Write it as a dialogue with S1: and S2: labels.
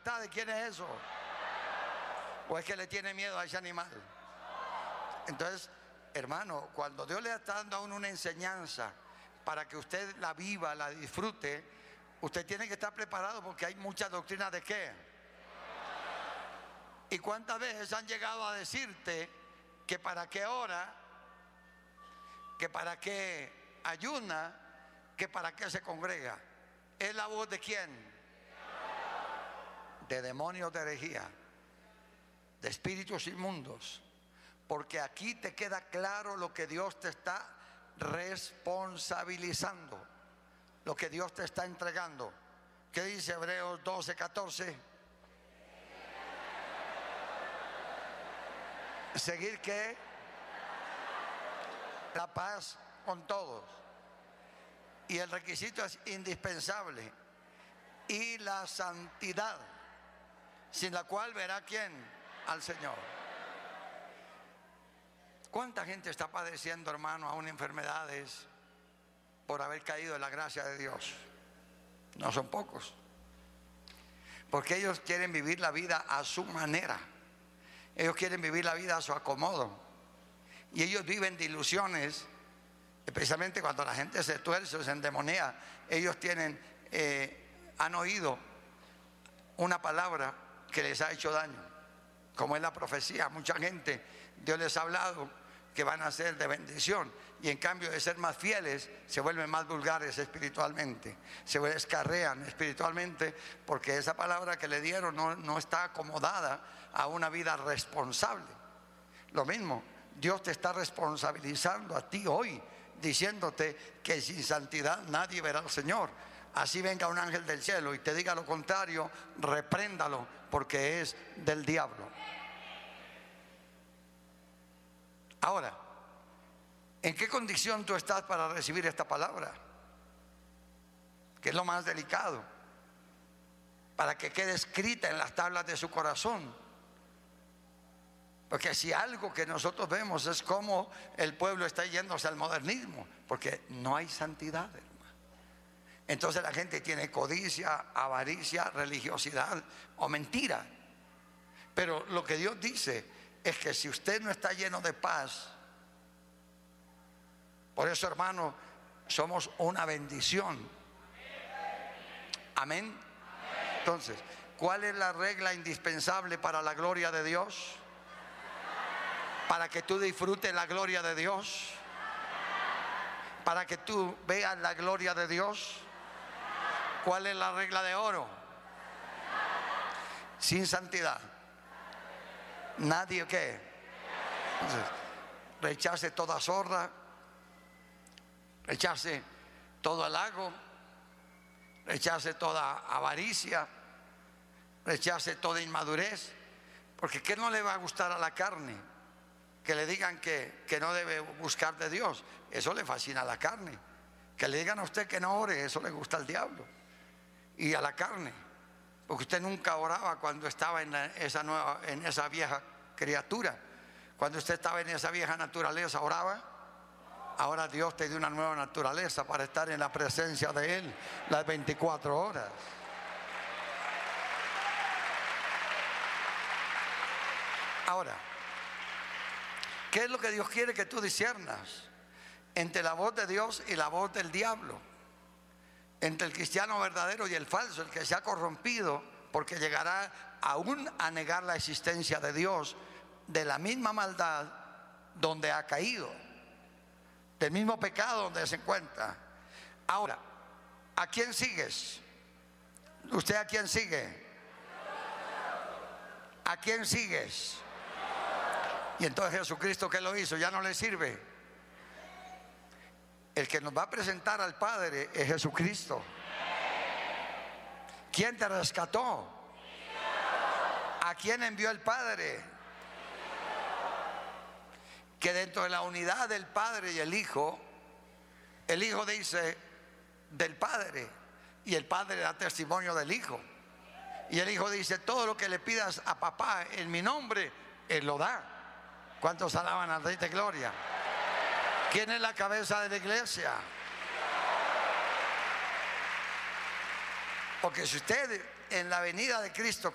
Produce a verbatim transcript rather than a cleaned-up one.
S1: libertad. ¿De quién es eso? ¿O es que le tiene miedo a ese animal? Entonces, hermano, cuando Dios le está dando a uno una enseñanza para que usted la viva, la disfrute, usted tiene que estar preparado, porque hay muchas doctrinas de qué. ¿Y cuántas veces han llegado a decirte que para qué ora, que para qué ayuna, que para qué se congrega? ¿Es la voz de quién? De demonios de herejía, de espíritus inmundos. Porque aquí te queda claro lo que Dios te está responsabilizando, lo que Dios te está entregando. ¿Qué dice Hebreos doce, catorce? Seguir ¿qué? La paz con todos. Y el requisito es indispensable. Y la santidad, sin la cual verá ¿quién? Al Señor. ¿Cuánta gente está padeciendo, hermano, aún enfermedades por haber caído en la gracia de Dios? No son pocos. Porque ellos quieren vivir la vida a su manera. Ellos quieren vivir la vida a su acomodo. Y ellos viven de ilusiones. Especialmente cuando la gente se tuerce o se endemonia. Ellos tienen, eh, han oído una palabra que les ha hecho daño, como es la profecía. Mucha gente, Dios les ha hablado que van a ser de bendición, y en cambio de ser más fieles se vuelven más vulgares espiritualmente, se descarrean espiritualmente, porque esa palabra que le dieron no, no está acomodada a una vida responsable. Lo mismo, Dios te está responsabilizando a ti hoy, diciéndote que sin santidad nadie verá al Señor. Así venga un ángel del cielo y te diga lo contrario, repréndalo, porque es del diablo. Ahora, ¿en qué condición tú estás para recibir esta palabra? Que es lo más delicado, para que quede escrita en las tablas de su corazón. Porque si algo que nosotros vemos es cómo el pueblo está yéndose al modernismo, porque no hay santidad, hermano. Entonces la gente tiene codicia, avaricia, religiosidad o mentira. Pero lo que Dios dice es que si usted no está lleno de paz, por eso, hermano, somos una bendición. Amén. Entonces, ¿cuál es la regla indispensable para la gloria de Dios? Para que tú disfrutes la gloria de Dios, para que tú veas la gloria de Dios. ¿Cuál es la regla de oro? Sin santidad nadie ¿qué? Entonces, rechace toda zorra, rechace todo halago, rechace toda avaricia, rechace toda inmadurez. Porque ¿qué no le va a gustar a la carne? Que le digan que, que no debe buscar de Dios. Eso le fascina a la carne. Que le digan a usted que no ore, eso le gusta al diablo y a la carne. Porque usted nunca oraba cuando estaba en esa, nueva, en esa vieja criatura. Cuando usted estaba en esa vieja naturaleza, ¿oraba? Ahora Dios te dio una nueva naturaleza para estar en la presencia de Él las veinticuatro horas. Ahora, ¿qué es lo que Dios quiere que tú disciernas? Entre la voz de Dios y la voz del diablo, entre el cristiano verdadero y el falso, el que se ha corrompido, porque llegará aún a negar la existencia de Dios, de la misma maldad donde ha caído, del mismo pecado donde se encuentra. Ahora, ¿a quién sigues? ¿Usted a quién sigue? ¿A quién sigues? Y entonces Jesucristo, ¿qué lo hizo? Ya no le sirve. El que nos va a presentar al Padre es Jesucristo. ¿Quién te rescató? ¿A quién envió el Padre? Que dentro de la unidad del Padre y el Hijo, el Hijo dice del Padre y el Padre da testimonio del Hijo. Y el Hijo dice: todo lo que le pidas a papá en mi nombre, Él lo da. ¿Cuántos alaban al Rey de Gloria? ¿Quién es la cabeza de la iglesia? Porque si usted en la venida de Cristo